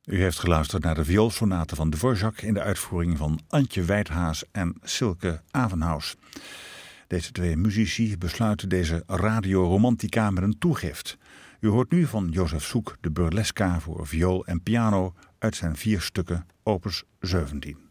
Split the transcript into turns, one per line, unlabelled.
U heeft geluisterd naar de vioolsonate van Dvorak in de uitvoering van Antje Wijthaas en Silke Avenhaus. Deze twee muzici besluiten deze Radio Romantica met een toegift. U hoort nu van Jozef Soek de burlesca voor viool en piano uit zijn 4 stukken opus 17.